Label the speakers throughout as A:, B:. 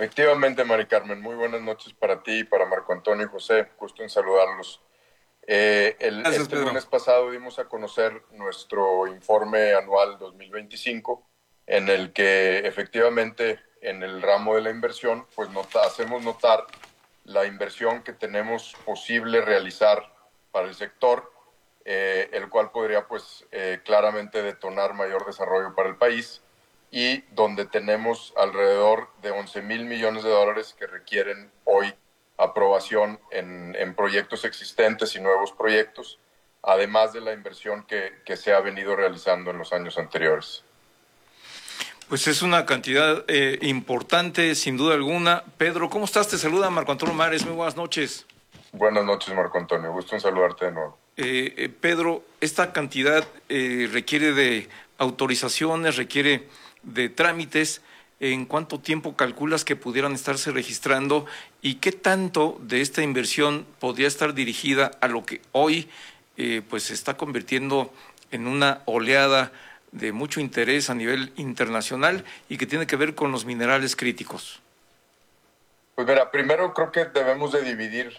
A: Efectivamente, Mari Carmen, muy buenas noches para ti, para Marco Antonio y José, gusto en saludarlos.
B: Gracias,
A: Este
B: Pedro.
A: lunes pasado dimos a conocer nuestro informe anual 2025, en el que efectivamente en el ramo de la inversión, pues hacemos notar la inversión que tenemos posible realizar para el sector, el cual podría pues claramente detonar mayor desarrollo para el país, y donde tenemos alrededor de 11,000 millones de dólares que requieren hoy aprobación en proyectos existentes y nuevos proyectos, además de la inversión que se ha venido realizando en los años anteriores.
B: Pues es una cantidad importante, sin duda alguna. Pedro, ¿cómo estás? Te saluda Marco Antonio Mares. Muy buenas noches.
A: Buenas noches, Marco Antonio. Gusto en saludarte de nuevo.
B: Pedro, esta cantidad requiere de autorizaciones, requiere de trámites. ¿En cuánto tiempo calculas que pudieran estarse registrando y qué tanto de esta inversión podría estar dirigida a lo que hoy pues se está convirtiendo en una oleada de mucho interés a nivel internacional y que tiene que ver con los minerales críticos?
A: Pues mira, primero creo que debemos de dividir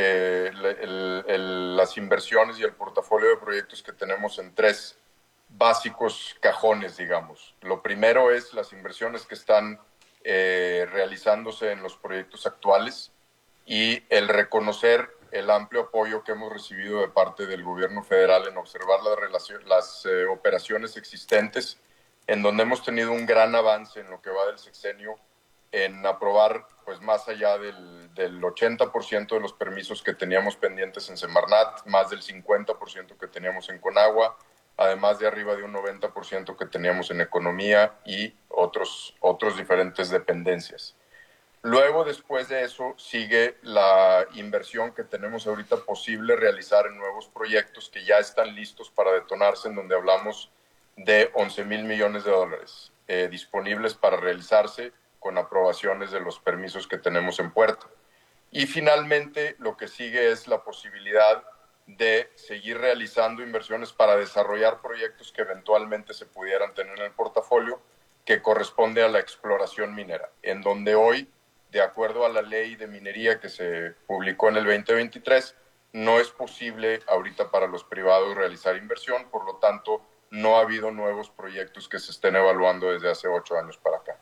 A: las inversiones y el portafolio de proyectos que tenemos en tres básicos cajones, digamos. Lo primero es las inversiones que están realizándose en los proyectos actuales y el reconocer el amplio apoyo que hemos recibido de parte del gobierno federal en observar las operaciones existentes, en donde hemos tenido un gran avance en lo que va del sexenio en aprobar pues más allá del 80% de los permisos que teníamos pendientes en Semarnat, más del 50% que teníamos en Conagua, además de arriba de un 90% que teníamos en economía y otros diferentes dependencias. Luego, después de eso, sigue la inversión que tenemos ahorita posible realizar en nuevos proyectos que ya están listos para detonarse, en donde hablamos de 11,000 millones de dólares disponibles para realizarse con aprobaciones de los permisos que tenemos en puerta. Y finalmente, lo que sigue es la posibilidad de seguir realizando inversiones para desarrollar proyectos que eventualmente se pudieran tener en el portafolio, que corresponde a la exploración minera, en donde hoy, de acuerdo a la ley de minería que se publicó en el 2023, no es posible ahorita para los privados realizar inversión, por lo tanto, no ha habido nuevos proyectos que se estén evaluando desde hace 8 años para acá.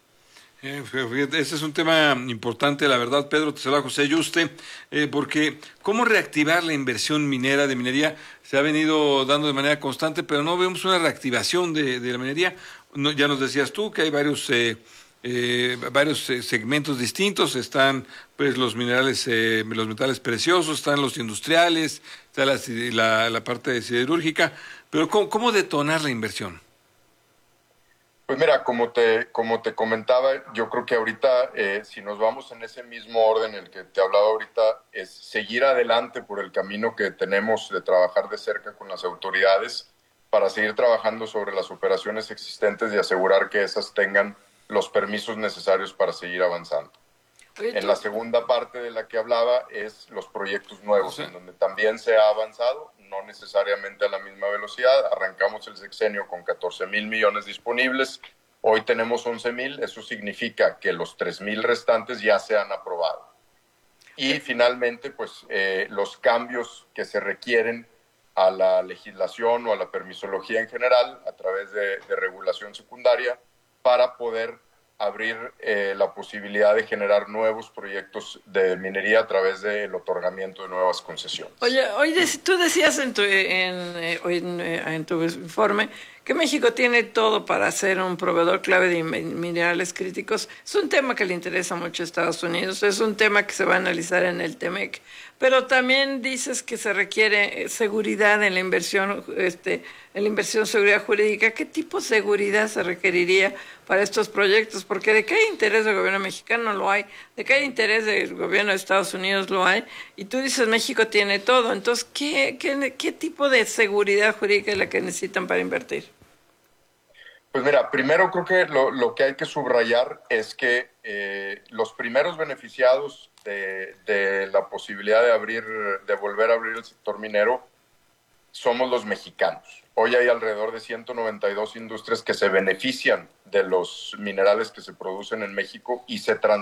B: Ese es un tema importante, la verdad, Pedro. Te saluda José Yuste, porque ¿cómo reactivar la inversión minera de minería? Se ha venido dando de manera constante, pero no vemos una reactivación de la minería. No, ya nos decías tú que hay varios segmentos distintos. Están pues los minerales, los metales preciosos, están los industriales, está la parte siderúrgica, pero ¿cómo detonar la inversión?
A: Pues mira, como te comentaba, yo creo que ahorita, si nos vamos en ese mismo orden en el que te hablaba ahorita, es seguir adelante por el camino que tenemos de trabajar de cerca con las autoridades para seguir trabajando sobre las operaciones existentes y asegurar que esas tengan los permisos necesarios para seguir avanzando. En la segunda parte de la que hablaba es los proyectos nuevos, en donde también se ha avanzado, no necesariamente a la misma velocidad. Arrancamos el sexenio con 14,000 millones disponibles, hoy tenemos 11,000, eso significa que los 3,000 restantes ya se han aprobado. Y finalmente, pues los cambios que se requieren a la legislación o a la permisología en general, a través de regulación secundaria, para poder abrir la posibilidad de generar nuevos proyectos de minería a través del otorgamiento de nuevas concesiones.
C: Oye, hoy tú decías en tu informe que México tiene todo para ser un proveedor clave de minerales críticos. Es un tema que le interesa mucho a Estados Unidos, es un tema que se va a analizar en el TEMEC, pero también dices que se requiere seguridad en la inversión, seguridad jurídica. ¿Qué tipo de seguridad se requeriría para estos proyectos? Porque de que hay interés del gobierno mexicano lo hay, de que hay interés del gobierno de Estados Unidos lo hay, y tú dices México tiene todo. Entonces, ¿qué tipo de seguridad jurídica es la que necesitan para invertir?
A: Pues mira, primero creo que lo que hay que subrayar es que los primeros beneficiados de la posibilidad de volver a abrir el sector minero somos los mexicanos. Hoy hay alrededor de 192 industrias que se benefician de los minerales que se producen en México y se transforman